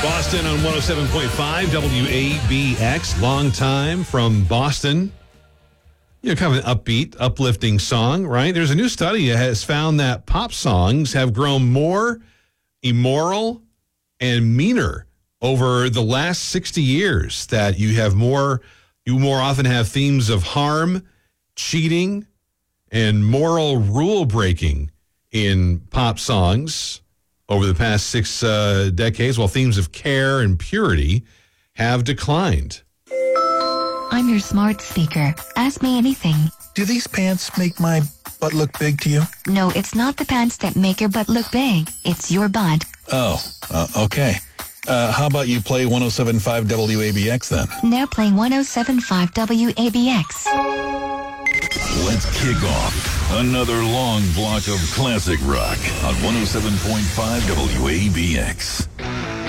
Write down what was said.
Boston on 107.5 WABX. Long time from Boston. Kind of an upbeat, uplifting song, right? There's a new study that has found that pop songs have grown more immoral and meaner over the last 60 years. That you more often have themes of harm, cheating, and moral rule breaking in pop songs over the past 6 decades, while themes of care and purity have declined. I'm your smart speaker. Ask me anything. Do these pants make my butt look big to you? No, it's not the pants that make your butt look big. It's your butt. Oh, okay. How about you play 107.5 WABX then? Now playing 107.5 WABX. Let's kick off another long block of classic rock on 107.5 WABX.